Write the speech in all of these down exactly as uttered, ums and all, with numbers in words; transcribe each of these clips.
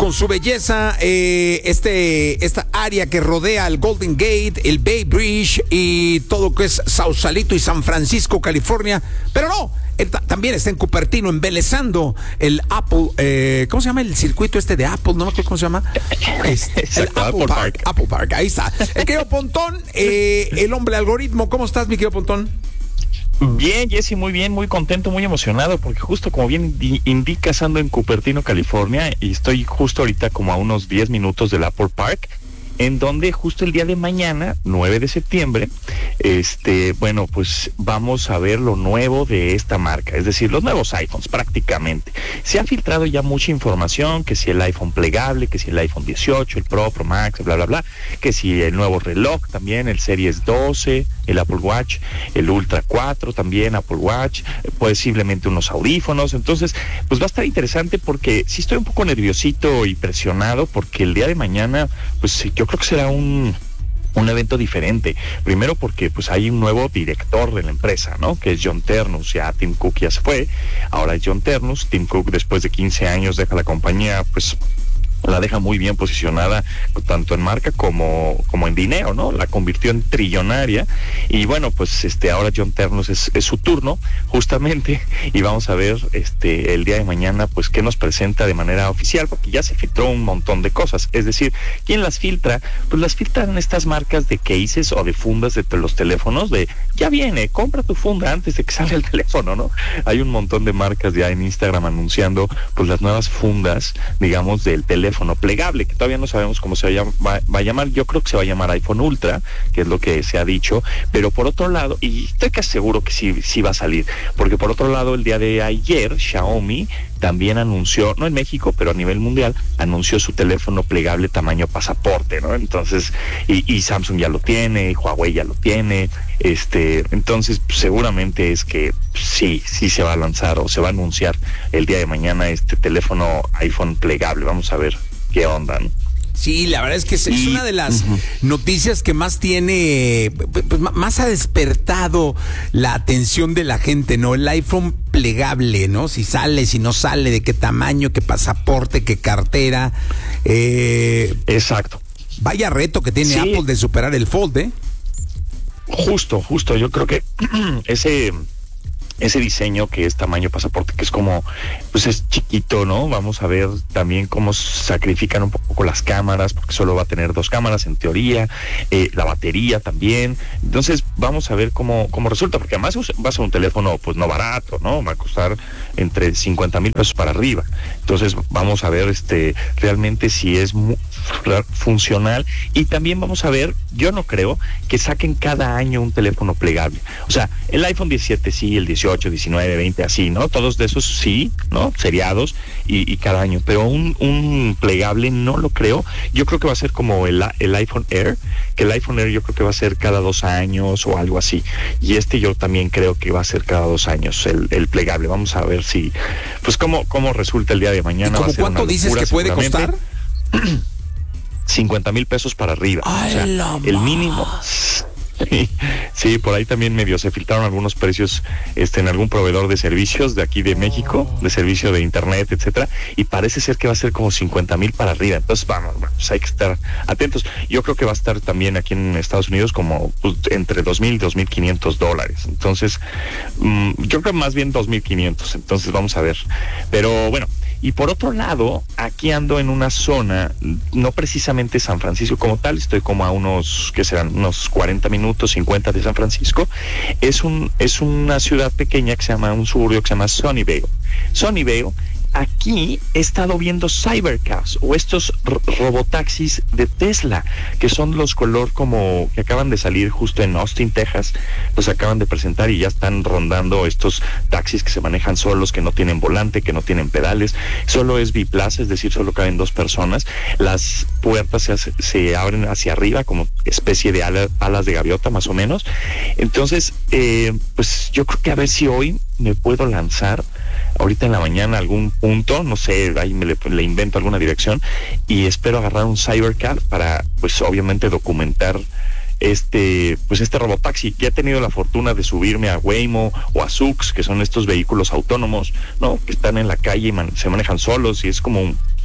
con su belleza, eh, este, esta área que rodea el Golden Gate, el Bay Bridge y todo lo que es Sausalito y San Francisco, California. Pero no, él ta- también está en Cupertino, embelezando el Apple, eh, ¿cómo se llama el circuito este de Apple? No me acuerdo cómo se llama. Este, el Exacto, Apple, Apple Park, Park. Apple Park, ahí está. El querido Pontón, eh, el hombre algoritmo. ¿Cómo estás, mi querido Pontón? Bien, Jesse, muy bien, muy contento, muy emocionado, porque justo como bien indi- indicas, ando en Cupertino, California, y estoy justo ahorita como a unos diez minutos del Apple Park, en donde justo el día de mañana, nueve de septiembre, este, bueno, pues vamos a ver lo nuevo de esta marca, es decir, los nuevos iPhones prácticamente. Se ha filtrado ya mucha información, que si el iPhone plegable, que si el iPhone dieciocho, el Pro, Pro Max, bla, bla, bla, que si el nuevo reloj también, el Series doce, el Apple Watch, el Ultra cuatro también, Apple Watch, eh, posiblemente unos audífonos. Entonces, pues va a estar interesante porque sí estoy un poco nerviosito y presionado porque el día de mañana, pues yo creo que será un un evento diferente. Primero porque pues hay un nuevo director de la empresa, ¿no? Que es John Ternus. Ya Tim Cook ya se fue, ahora es John Ternus. Tim Cook, después de quince años, deja la compañía, pues la deja muy bien posicionada tanto en marca como, como en dinero, ¿no? La convirtió en trillonaria y bueno, pues este ahora John Ternus es, es su turno justamente y vamos a ver este el día de mañana pues qué nos presenta de manera oficial, porque ya se filtró un montón de cosas. Es decir, ¿quién las filtra? Pues las filtran estas marcas de cases o de fundas de los teléfonos, de ya viene, compra tu funda antes de que salga el teléfono, ¿no? Hay un montón de marcas ya en Instagram anunciando pues las nuevas fundas, digamos, del teléfono plegable, que todavía no sabemos cómo se va, va, va a llamar. Yo creo que se va a llamar iPhone Ultra, que es lo que se ha dicho, pero por otro lado, y estoy casi seguro que sí, sí va a salir, porque por otro lado, el día de ayer, Xiaomi también anunció, no en México, pero a nivel mundial, anunció su teléfono plegable tamaño pasaporte, ¿no? Entonces, y, y Samsung ya lo tiene, y Huawei ya lo tiene, este, entonces pues, seguramente es que sí, sí se va a lanzar o se va a anunciar el día de mañana este teléfono iPhone plegable. Vamos a ver qué onda, ¿no? Sí, la verdad es que es, es una de las uh-huh. noticias que más tiene, pues, más ha despertado la atención de la gente, ¿no? El iPhone plegable, ¿no? Si sale, si no sale, de qué tamaño, qué pasaporte, qué cartera. Eh, Exacto. Vaya reto que tiene sí. Apple de superar el Fold, ¿eh? Justo, justo. Yo creo que ese... ese diseño que es tamaño pasaporte, que es como, pues es chiquito, ¿no? Vamos a ver también cómo sacrifican un poco las cámaras, porque solo va a tener dos cámaras en teoría, eh, la batería también. Entonces vamos a ver cómo, cómo resulta, porque además va a ser un teléfono pues no barato, ¿no? Va a costar entre cincuenta mil pesos para arriba. Entonces vamos a ver este realmente si es muy funcional, y también vamos a ver, yo no creo que saquen cada año un teléfono plegable. O sea, el iPhone diecisiete sí, el dieciocho, diecinueve, veinte, así, ¿no? Todos de esos sí, ¿no? Seriados y, y cada año, pero un, un plegable no lo creo. Yo creo que va a ser como el, el iPhone Air, que el iPhone Air yo creo que va a ser cada dos años o algo así, y este yo también creo que va a ser cada dos años el, el plegable. Vamos a ver si, pues cómo, cómo resulta el día de mañana. ¿Y como cuánto dices que puede costar? cincuenta mil pesos para arriba. Ay, o sea, el mínimo. Sí, sí, por ahí también medio se filtraron algunos precios este, en algún proveedor de servicios de aquí de México, de servicio de internet, etcétera, y parece ser que va a ser como cincuenta mil para arriba. Entonces, vamos, pues hay que estar atentos. Yo creo que va a estar también aquí en Estados Unidos como pues, entre dos mil y dos mil quinientos dólares. Entonces, mmm, yo creo más bien dos mil quinientos. Entonces, vamos a ver. Pero bueno. Y por otro lado, aquí ando en una zona, no precisamente San Francisco como tal, estoy como a unos, que serán unos cuarenta minutos, cincuenta de San Francisco. Es un es una ciudad pequeña que se llama, un suburbio que se llama Sunnyvale. Sunnyvale, aquí he estado viendo Cybercars o estos ro- robotaxis de Tesla, que son los color como que acaban de salir justo en Austin, Texas. Los acaban de presentar y ya están rondando estos taxis que se manejan solos, que no tienen volante, que no tienen pedales, solo es biplaza, es decir, solo caben dos personas. Las puertas se, hace, se abren hacia arriba como especie de ala, alas de gaviota más o menos. Entonces, eh, pues yo creo que a ver si hoy me puedo lanzar ahorita en la mañana a algún punto, no sé, ahí me le, le invento alguna dirección y espero agarrar un Cybercar para, pues obviamente documentar este, pues este robotaxi. Ya he tenido la fortuna de subirme a Waymo o a Zoox, que son estos vehículos autónomos, ¿no? Que están en la calle y man, se manejan solos y es como un,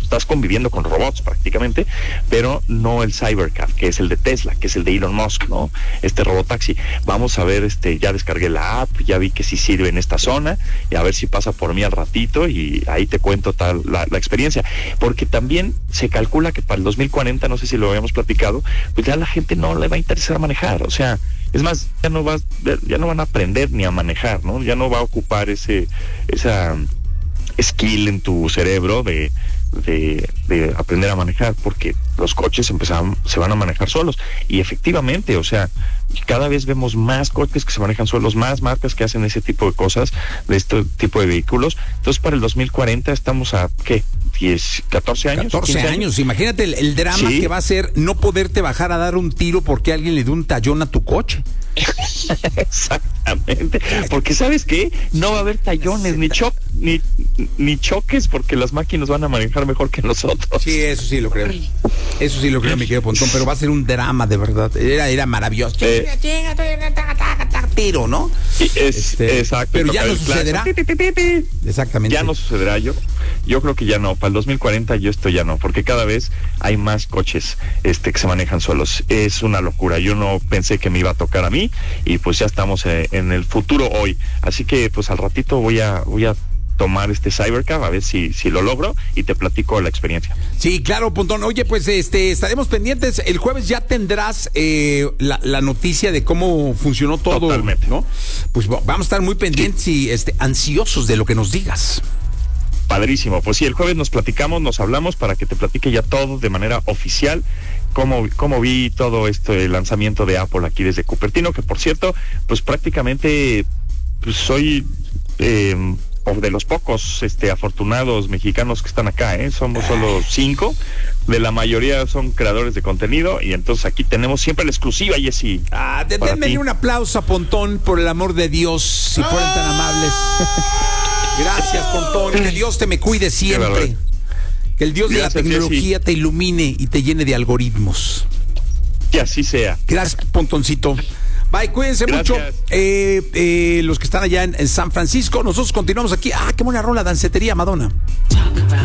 estás conviviendo con robots prácticamente, pero no el Cybercab, que es el de Tesla, que es el de Elon Musk, ¿no? Este robotaxi. Vamos a ver, este, ya descargué la app, ya vi que sí sirve en esta zona, y a ver si pasa por mí al ratito, y ahí te cuento tal la, la experiencia. Porque también se calcula que para el dos mil cuarenta, no sé si lo habíamos platicado, pues ya la gente no le va a interesar manejar, o sea, es más, ya no vas, ya no van a aprender ni a manejar, ¿no? Ya no va a ocupar ese, esa skill en tu cerebro de, de, de aprender a manejar, porque los coches empezaron, se van a manejar solos. Y efectivamente, o sea, cada vez vemos más coches que se manejan solos, más marcas que hacen ese tipo de cosas, de este tipo de vehículos. Entonces, para el dos mil cuarenta estamos a, ¿qué? diez, catorce años. catorce años. años. Imagínate el, el drama ¿Sí? que va a ser no poderte bajar a dar un tiro porque alguien le dio un tallón a tu coche. Exactamente, porque ¿sabes qué? No va a haber tallones ni, cho ni, ni choques, porque las máquinas van a manejar mejor que nosotros. Sí, eso sí lo creo. Eso sí lo creo, mi querido Pontón, pero va a ser un drama de verdad. Era, era maravilloso. Eh, tiro, ¿no? Es, este, exacto. Pero ya no sucederá. Exactamente. Ya no sucederá. Yo, yo creo que ya no. Para el dos mil cuarenta yo esto ya no, porque cada vez hay más coches este, que se manejan solos. Es una locura. Yo no pensé que me iba a tocar a mí, y pues ya estamos eh, en el futuro hoy. Así que pues al ratito voy a voy a tomar este Cybercab a ver si si lo logro y te platico la experiencia. Sí, claro, Pontón. Oye, pues este estaremos pendientes. El jueves ya tendrás eh, la, la noticia de cómo funcionó todo. Totalmente. ¿No? Pues vamos a estar muy pendientes sí. y este ansiosos de lo que nos digas. Padrísimo. Pues sí, el jueves nos platicamos, nos hablamos para que te platique ya todo de manera oficial. Cómo, cómo vi todo este lanzamiento de Apple aquí desde Cupertino, que por cierto, pues prácticamente pues soy eh, de los pocos este, afortunados mexicanos que están acá, ¿eh? Somos solo cinco, de la mayoría son creadores de contenido, y entonces aquí tenemos siempre la exclusiva, Jessy. Ah, de, denme un aplauso a Pontón, por el amor de Dios, si fueran tan amables. Gracias, Pontón, que Dios te me cuide siempre. Que el Dios Gracias, de la tecnología Jessy. Te ilumine y te llene de algoritmos. Que así sea. Gracias, Pontoncito. Bye, cuídense Gracias. mucho. Eh, eh, los que están allá en, en San Francisco, nosotros continuamos aquí. Ah, qué buena rola, Dancetería Madonna.